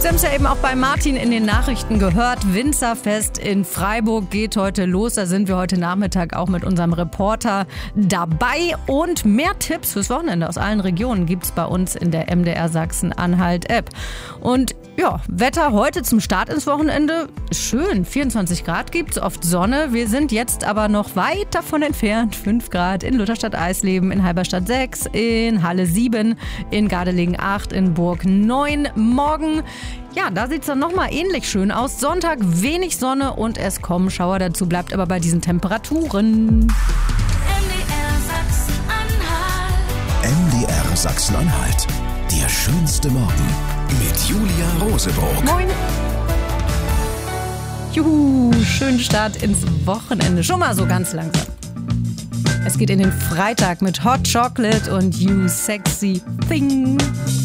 Sie haben es ja eben auch bei Martin in den Nachrichten gehört. Winzerfest in Freiburg geht heute los. Da sind wir heute Nachmittag auch mit unserem Reporter dabei. Und mehr Tipps fürs Wochenende aus allen Regionen gibt es bei uns in der MDR Sachsen-Anhalt-App. Und ja, Wetter heute zum Start ins Wochenende. Schön, 24 Grad gibt's, oft Sonne. Wir sind jetzt aber noch weit davon entfernt. 5 Grad in Lutherstadt-Eisleben, in Halberstadt 6, in Halle 7, in Gardelegen 8, in Burg 9. Morgen, ja, da sieht's dann nochmal ähnlich schön aus. Sonntag wenig Sonne und es kommen Schauer dazu. Bleibt aber bei diesen Temperaturen. MDR Sachsen-Anhalt. Der schönste Morgen mit Julia Rosebrock. Moin. Juhu, schönen Start ins Wochenende. Schon mal so ganz langsam. Es geht in den Freitag mit Hot Chocolate und You Sexy Thing.